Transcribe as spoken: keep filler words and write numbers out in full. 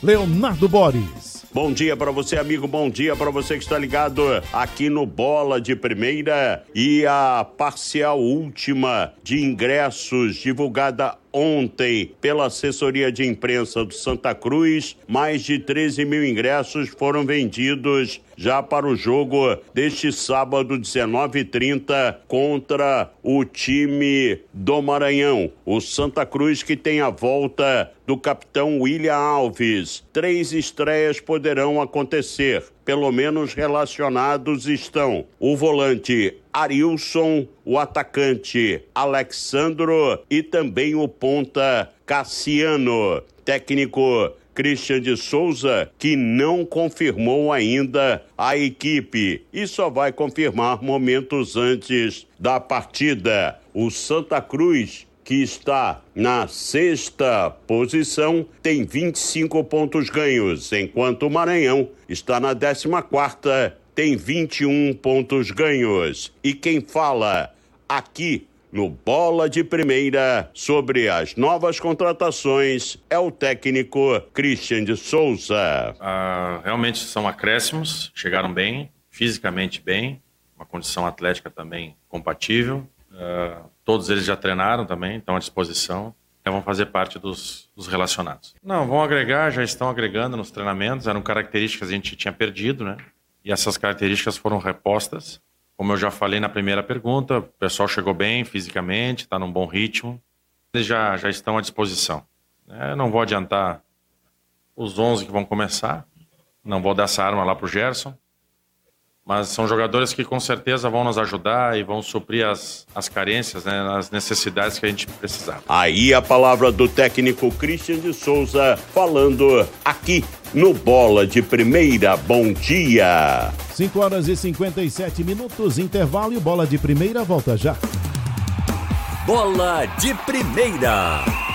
Leonardo Boris. Bom dia para você, amigo, bom dia para você que está ligado aqui no Bola de Primeira. E a parcial última de ingressos divulgada ontem pela assessoria de imprensa do Santa Cruz, mais de treze mil ingressos foram vendidos já para o jogo deste sábado, dezenove e trinta, contra o time do Maranhão. O Santa Cruz, que tem a volta do capitão William Alves. Três estreias poderão acontecer. Pelo menos relacionados estão o volante Arilson, o atacante Alexandro e também o ponta Cassiano. Técnico Christian de Souza, que não confirmou ainda a equipe e só vai confirmar momentos antes da partida. O Santa Cruz, que está na sexta posição, tem vinte e cinco pontos ganhos, enquanto o Maranhão está na décima quarta, tem vinte e um pontos ganhos. E quem fala aqui no Bola de Primeira sobre as novas contratações é o técnico Christian de Souza. Ah, realmente são acréscimos, chegaram bem, fisicamente bem, uma condição atlética também compatível. Uh, todos eles já treinaram também, estão à disposição, então vão fazer parte dos, dos relacionados. Não, vão agregar, já estão agregando nos treinamentos, eram características que a gente tinha perdido, né? E essas características foram repostas. Como eu já falei na primeira pergunta, o pessoal chegou bem fisicamente, está num bom ritmo, eles já, já estão à disposição. É, não vou adiantar os onze que vão começar, não vou dar essa arma lá para o Gerson, mas são jogadores que com certeza vão nos ajudar e vão suprir as, as carências, né, as necessidades que a gente precisar. Aí a palavra do técnico Christian de Souza falando aqui no Bola de Primeira. Bom dia! cinco horas e cinquenta e sete minutos, intervalo e Bola de Primeira volta já. Bola de Primeira.